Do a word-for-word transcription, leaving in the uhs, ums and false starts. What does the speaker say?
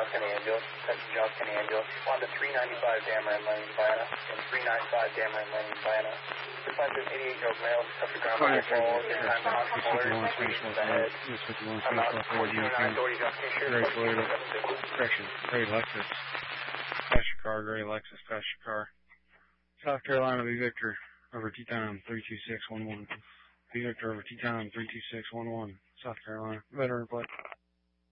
Johnson Ambulance. That's Johnson Ambulance. Respond to three ninety-five Dameron Lane, Vienna, and three ninety-five Dameron Lane, Vienna. Respond to an eighty-eight-year-old male who suffered ground fall. This time the hospital alerted, bleeding from the head. I'm out. fourteen oh nine authorities on Kinshasa. Gray Toyota. Correction. Gray Lexus. Pass your car, Gray Lexus. Pass your car. South Carolina, V Victor. Over T-Town, three two six one one. V Victor over T-Town, three two six one one. South Carolina. Veteran plate.